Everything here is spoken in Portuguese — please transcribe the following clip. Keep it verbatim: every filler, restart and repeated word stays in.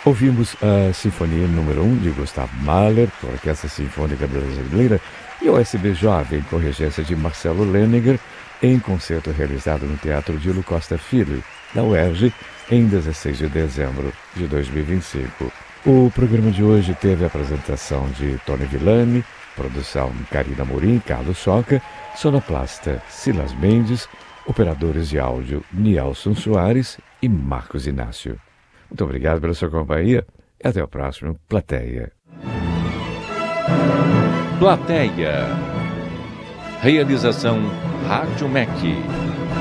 Ouvimos a Sinfonia número um de Gustav Mahler, por Orquestra Sinfônica Brasileira, e o S B Jovem, com regência de Marcelo Leniger, em concerto realizado no Teatro Dilo Costa Filho, da U E R J, em dezesseis de dezembro de dois mil e vinte e cinco. O programa de hoje teve a apresentação de Tony Villani, produção Karina Morim e Carlos Soca, sonoplasta Silas Mendes, operadores de áudio Nielson Soares e Marcos Inácio. Muito obrigado pela sua companhia e até o próximo Plateia. Plateia. Realização Rádio M E C.